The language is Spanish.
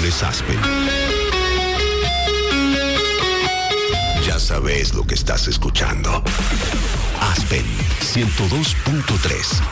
Automóviles Aspen. Ya sabes lo que estás escuchando. Aspen 102.3.